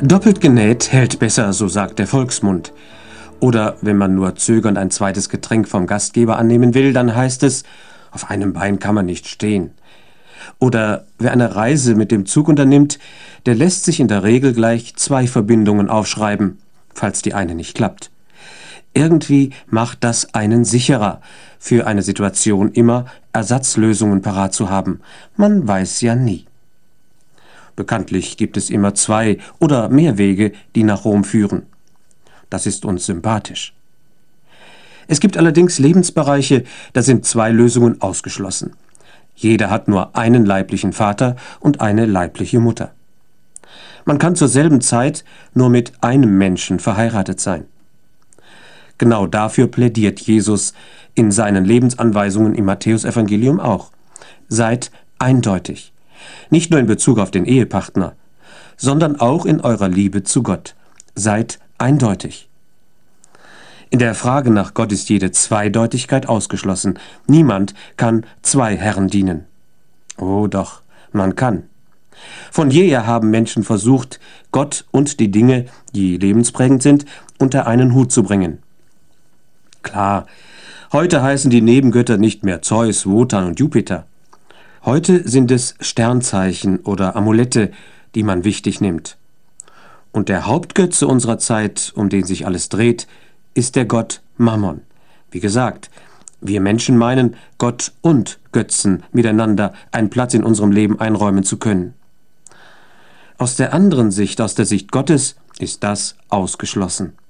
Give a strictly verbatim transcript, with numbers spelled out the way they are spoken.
Doppelt genäht hält besser, so sagt der Volksmund. Oder wenn man nur zögernd ein zweites Getränk vom Gastgeber annehmen will, dann heißt es, auf einem Bein kann man nicht stehen. Oder wer eine Reise mit dem Zug unternimmt, der lässt sich in der Regel gleich zwei Verbindungen aufschreiben, falls die eine nicht klappt. Irgendwie macht das einen sicherer, für eine Situation immer Ersatzlösungen parat zu haben. Man weiß ja nie. Bekanntlich gibt es immer zwei oder mehr Wege, die nach Rom führen. Das ist uns sympathisch. Es gibt allerdings Lebensbereiche, da sind zwei Lösungen ausgeschlossen. Jeder hat nur einen leiblichen Vater und eine leibliche Mutter. Man kann zur selben Zeit nur mit einem Menschen verheiratet sein. Genau dafür plädiert Jesus in seinen Lebensanweisungen im Matthäusevangelium auch. Seid eindeutig, nicht nur in Bezug auf den Ehepartner, sondern auch in eurer Liebe zu Gott. Seid eindeutig. In der Frage nach Gott ist jede Zweideutigkeit ausgeschlossen. Niemand kann zwei Herren dienen. Oh doch, man kann. Von jeher haben Menschen versucht, Gott und die Dinge, die lebensprägend sind, unter einen Hut zu bringen. Klar, heute heißen die Nebengötter nicht mehr Zeus, Wotan und Jupiter. Heute sind es Sternzeichen oder Amulette, die man wichtig nimmt. Und der Hauptgötze unserer Zeit, um den sich alles dreht, ist der Gott Mammon. Wie gesagt, wir Menschen meinen, Gott und Götzen miteinander einen Platz in unserem Leben einräumen zu können. Aus der anderen Sicht, aus der Sicht Gottes, ist das ausgeschlossen.